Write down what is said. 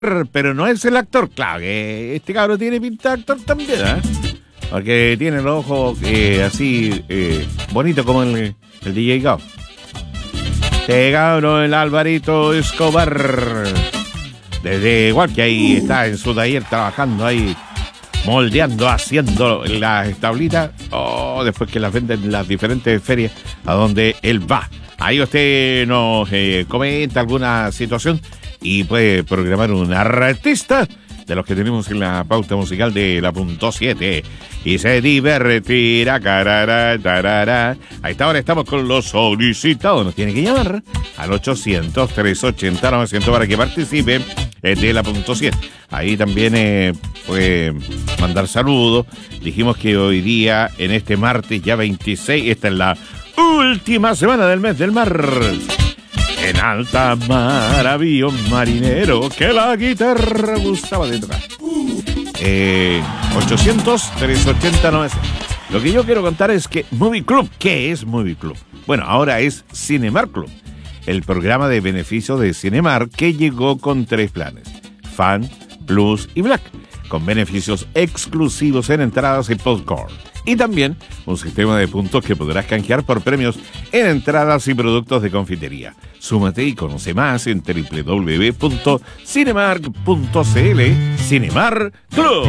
pero no es el actor. Claro que este cabrón tiene pinta de actor también, ¿eh? Porque tiene los ojos así bonito como el DJ Gao. Este cabrón, el Alvarito Escobar. Desde igual que ahí está en su taller trabajando ahí, moldeando, haciendo las tablitas. Después que las venden en las diferentes ferias a donde él va. Ahí usted nos comenta alguna situación y puede programar un artista de los que tenemos en la pauta musical de la punto 7 y se divertirá. A esta hora estamos con los solicitados. Nos tiene que llamar al 800-380-900 para que participe de la punto 7. Ahí también puede mandar saludos. Dijimos que hoy día, en este martes ya 26, esta es la última semana del mes del mar. En alta mar había un marinero que la guitarra gustaba de tocar. 800-380-900. Lo que yo quiero contar es que Movie Club, ¿qué es Movie Club? Bueno, ahora es Cinemar Club, el programa de beneficio de Cinemar que llegó con 3 planes: Fan, Plus y Black, con beneficios exclusivos en entradas y popcorn. Y también un sistema de puntos que podrás canjear por premios en entradas y productos de confitería. Súmate y conoce más en www.cinemark.cl. Cinemar Club.